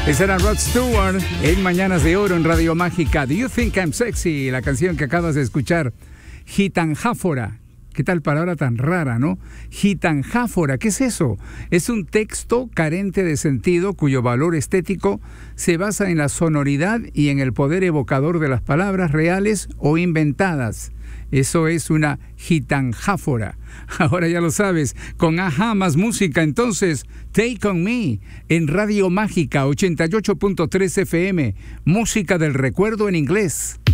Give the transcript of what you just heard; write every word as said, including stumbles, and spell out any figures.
Ese era Rod Stewart en Mañanas de Oro en Radio Mágica. Do You Think I'm Sexy? La canción que acabas de escuchar. Gitanjáfora. ¿Qué tal palabra tan rara, no? Gitanjáfora, ¿qué es eso? Es un texto carente de sentido cuyo valor estético se basa en la sonoridad y en el poder evocador de las palabras reales o inventadas. Eso es una gitanjáfora. Ahora ya lo sabes, con Ajá más música, entonces, Take On Me, en Radio Mágica ochenta y ocho punto tres F M, música del recuerdo en inglés.